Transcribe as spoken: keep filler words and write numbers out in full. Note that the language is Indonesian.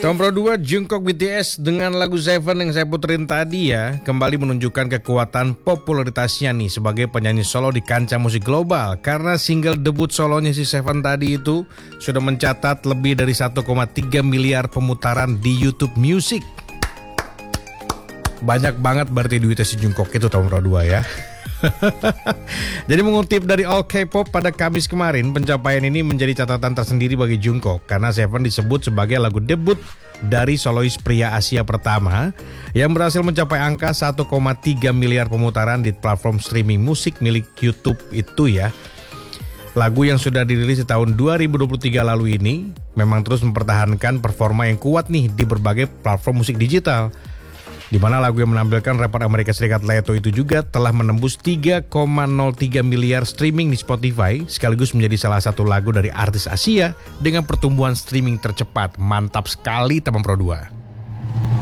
Tom Pro dua Jungkook B T S dengan lagu Seven yang saya puterin tadi ya, kembali menunjukkan kekuatan popularitasnya nih sebagai penyanyi solo di kancah musik global. Karena single debut solonya si Seven tadi itu sudah mencatat lebih dari satu koma tiga miliar pemutaran di YouTube Music. Banyak banget berarti duitnya si Jungkook itu Tom Pro dua ya. Jadi mengutip dari All K-pop pada Kamis kemarin, pencapaian ini menjadi catatan tersendiri bagi Jungkook karena Seven disebut sebagai lagu debut dari solois pria Asia pertama yang berhasil mencapai angka satu koma tiga miliar pemutaran di platform streaming musik milik YouTube itu ya. Lagu yang sudah dirilis di tahun dua ribu dua puluh tiga lalu ini memang terus mempertahankan performa yang kuat nih di berbagai platform musik digital, di mana lagu yang menampilkan rapper Amerika Serikat Leto itu juga telah menembus tiga koma nol tiga miliar streaming di Spotify, sekaligus menjadi salah satu lagu dari artis Asia dengan pertumbuhan streaming tercepat. Mantap sekali teman Pro dua.